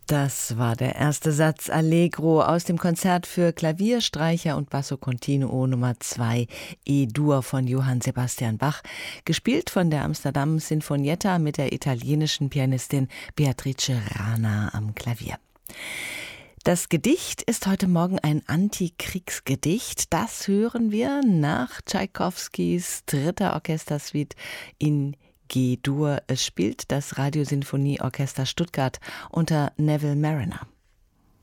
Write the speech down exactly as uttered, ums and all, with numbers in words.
Das war der erste Satz Allegro aus dem Konzert für Klavier, Streicher und Basso Continuo Nummer zwei E-Dur von Johann Sebastian Bach, gespielt von der Amsterdam Sinfonietta mit der italienischen Pianistin Beatrice Rana am Klavier. Das Gedicht ist heute Morgen ein Antikriegsgedicht. Das hören wir nach Tschaikowskis dritter Orchestersuite in G-Dur. Es spielt das Radiosinfonieorchester Stuttgart unter Neville Marriner.